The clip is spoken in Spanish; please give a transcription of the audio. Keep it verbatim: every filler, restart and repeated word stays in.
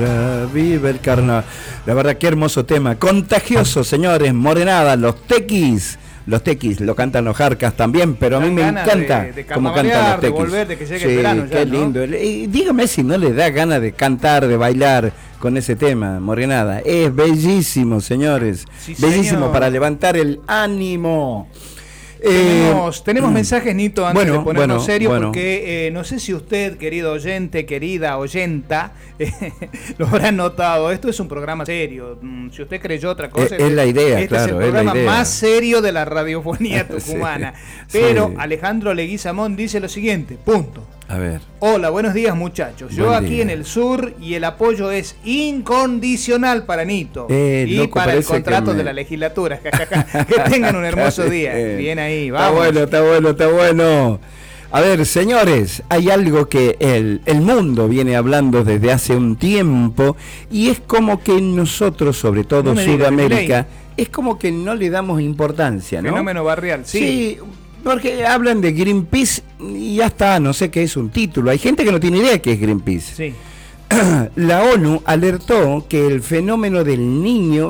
ahora vive el carnaval. La verdad, qué hermoso tema. Contagioso, señores. Morenada, los tequis. Los tequis, lo cantan los jarcas también, pero a mí me encanta de, de cómo cantan los tequis. De volver, de que llegue sí, el verano ya, qué ¿no? lindo. Y dígame si no le da ganas de cantar, de bailar con ese tema, Morenada. Es bellísimo, señores. Sí, bellísimo, señor. Para levantar el ánimo. Tenemos, eh, tenemos mensajes, Nito, antes bueno, de ponernos bueno, serios, bueno. porque eh, no sé si usted, querido oyente, querida oyenta, eh, lo habrá notado. Esto es un programa serio. Si usted creyó otra cosa, es, este, es la idea, este claro, es el programa es la idea. más serio de la radiofonía tucumana. sí, Pero sí. Alejandro Leguizamón dice lo siguiente, punto. A ver. Hola, buenos días, muchachos. Yo Buen aquí día. en el sur y el apoyo es incondicional para Nito eh, y loco, para el contrato me... de la legislatura. Que tengan un hermoso día. Bien ahí, vamos. Está bueno, está bueno, está bueno. A ver, señores, hay algo que el, el mundo viene hablando desde hace un tiempo y es como que nosotros, sobre todo no Sudamérica, es como que no le damos importancia, ¿no? Fenómeno barrial, sí. Sí, porque hablan de Greenpeace y ya está, no sé qué es un título. Hay gente que no tiene idea qué es Greenpeace. Sí. La ONU alertó que el fenómeno del niño